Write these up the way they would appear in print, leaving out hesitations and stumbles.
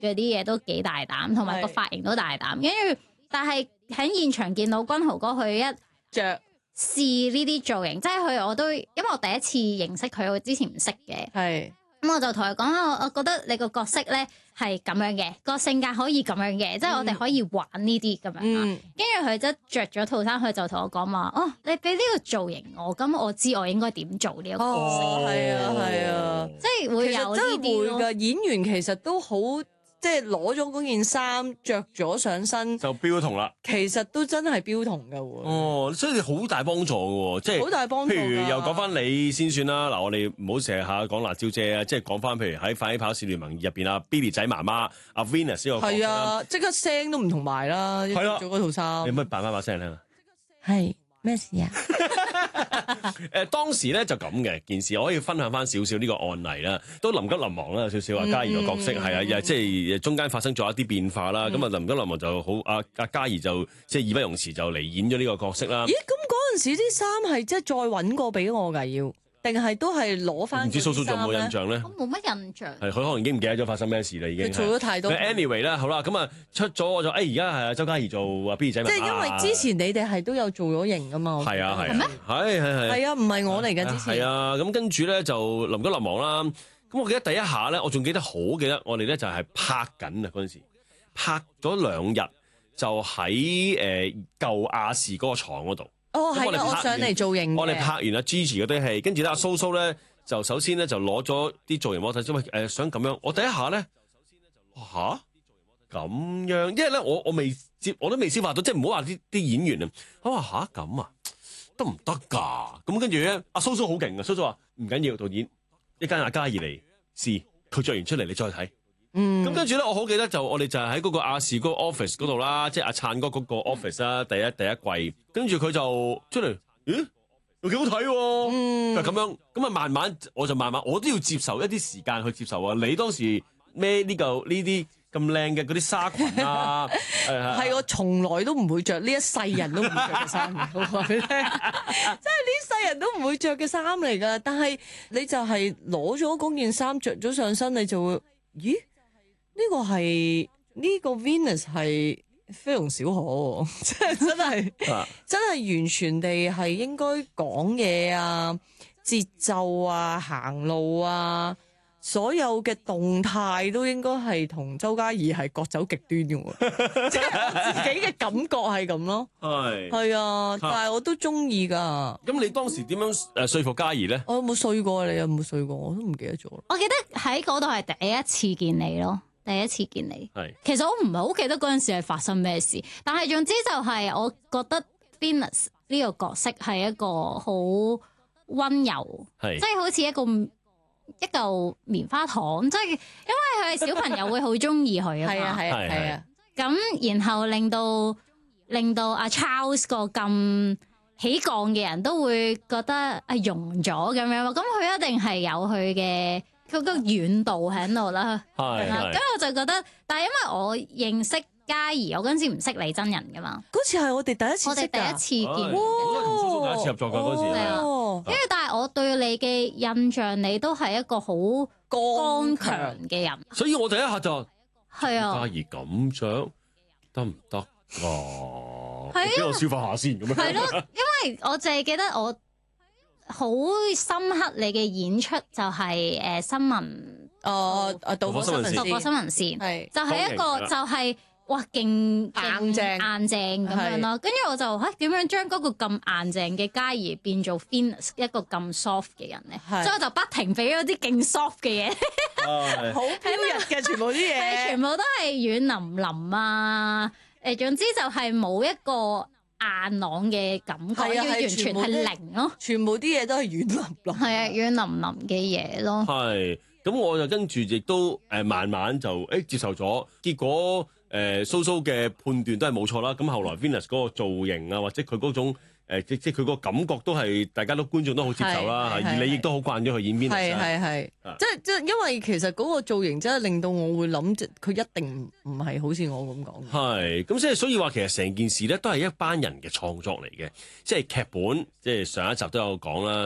嗰啲嘢都幾大膽，同埋個髮型都大膽。跟住，但係喺現場見到君豪哥佢一着試呢啲造型，即係佢我都因為我第一次認識佢，我之前唔識嘅。 係咁我就同佢講啦，我覺得你個角色咧係咁樣嘅，個性格可以咁樣嘅，即係我哋可以玩呢啲咁樣啦。跟住佢即着咗套衫，佢就同我講話：哦，你俾呢個造型我，咁我知我應該點做呢個角色。 係啊係啊， 即係會有呢啲咯。 會㗎，演員其實都好。即係攞咗嗰件衫着咗上身就標同啦， 其實都真係標同㗎喎。 哦，所以好大幫助嘅喎，即係好大幫助。 譬如又講翻你先算啦，嗱我哋唔好成日下講辣椒姐啊，即係講翻譬如喺快起跑線聯盟入邊啊 Billy 仔媽媽阿 Venus 呢個角色係啊，即刻聲都唔同埋啦，着咗嗰套衫。 你可唔可以扮翻把聲聽啊？ 係咩事啊？ 當時咧就咁嘅件事，我可以分享翻少少呢個案例啦，都臨急臨忙啦，有少少啊嘉怡個角色係啊，即係中間發生咗一啲變化啦，咁啊臨急臨忙就好，阿嘉怡就即係義不容辭就嚟演咗呢個角色啦。 咦？咁嗰陣時啲衫係即係再揾過俾我㗎要？定係都係攞翻？ 唔知蘇蘇仲有冇印象咧？ 我冇乜印象。 係佢可能已經唔記得咗發生咩事啦，已經。 佢做咗太多。 anyway 啦，好啦，咁啊出咗我就而家係周嘉怡做啊 B 仔媽媽。 即係因為之前你哋係都有做咗型噶嘛。 係啊係啊。 係咩？ 係啊，唔係我嚟㗎之前。 係啊，咁跟住咧就臨急臨忙啦。咁我記得第一下咧，我仲記得好記得，我哋咧就係拍緊啊嗰陣時，拍咗2日就喺舊亞視嗰個廠嗰度。 哦，係啊，我上嚟做型嘅。 我哋拍完阿 Gigi 嗰啲戲，跟住咧阿蘇蘇咧就首先咧就攞咗啲造型模特，因為想咁樣。我第一下咧嚇咁樣，因為咧我都未消化到，即係唔好話啲演員啊。我話嚇咁啊，得唔得㗎？咁跟住咧阿蘇蘇好勁啊，蘇蘇話唔緊要，導演一間阿嘉怡嚟試，佢着完出嚟你再睇。咁跟住咧，我好記得就我哋就係喺嗰個亞視嗰個 office 嗰度啦，即係阿燦哥嗰個 office 啦，第一季，跟住佢就出嚟，咦，又幾好睇喎，就咁樣，咁啊慢慢我都要接受一啲時間去接受啊。你當時孭呢啲咁靚嘅嗰啲紗裙啊， 係我從來都唔會着，呢一世人都唔會着嘅衫嚟，我話俾你聽，即係呢世人都唔會着嘅衫嚟㗎。但係你就係攞咗嗰件衫着咗上身，你就會，咦？呢個 Venus 係非常小可喎，即係真係完全地係應該講嘢啊、節奏啊、行路啊，所有嘅動態都應該係同周嘉怡係各走極端嘅喎，即係我自己嘅感覺係咁咯。係啊，但係我都中意㗎。 咁你當時點樣說服嘉怡咧？ 我有冇睡過你有冇睡過？我都唔記得咗。 我記得喺嗰度係第一次見你咯。第一次見你，其實我唔係好記得嗰陣時係發生咩事，但係總之就係我覺得 Venus 呢個角色係一個好溫柔，即係好似一嚿棉花糖，即係因為佢係小朋友會好中意佢啊嘛， 係啊， 咁然後令到阿 Charles 個咁起槓嘅人都會覺得係融咗咁樣，咁佢一定係有佢嘅。佢個軟度喺度啦，咁我就覺得，但係因為我認識嘉怡，我嗰陣時唔識你真人噶嘛， 嗰次係我哋第一次， 我哋第一次見， 同蘇蘇第一次合作㗎嗰時， 係啊，因為但係我對你嘅印象，你都係一個好剛強嘅人， 所以我第一下就係啊， 嘉怡咁着得唔得啊？俾我消化下先咁樣。 係咯，因為我淨係記得我。好深刻你嘅演出就係新聞導火新聞線， 係就係一個就係哇勁硬正咁樣咯，跟住我就點樣將嗰個咁硬正嘅嘉怡變做 Venus 一個咁 soft 嘅人咧，所以我就不停俾咗啲勁 soft 嘅嘢， 好飄逸嘅全部啲嘢， 全部都係軟腍腍啊，總之就係冇一個硬朗嘅感覺，要完全係零咯， 全部啲嘢都係軟腍腍， 係啊，軟腍腍嘅嘢咯。 係，咁我就跟住亦都慢慢就接受咗，結果蘇蘇嘅判斷都係冇錯啦。咁後來 Venus 嗰個造型啊，或者佢嗰種即係佢個感覺都係大家都觀眾都好接受啦。而你亦都好慣咗去演 Venus。 係，即係因為其實嗰個造型真係令到我會諗，佢一定唔係好似我咁講。 係，咁所以話其實成件事咧都係一班人嘅創作嚟嘅，即係劇本，即係上一集都有講啦。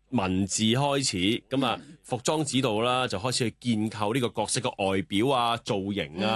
文字開始，咁啊服裝指導啦，就開始去建構呢個角色嘅外表啊、造型啊。